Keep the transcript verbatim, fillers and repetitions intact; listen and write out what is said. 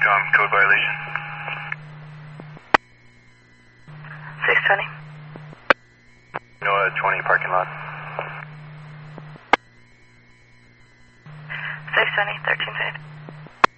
Tom, code violation. six twenty. Noah twenty, parking lot. six twenty, thirteen feet.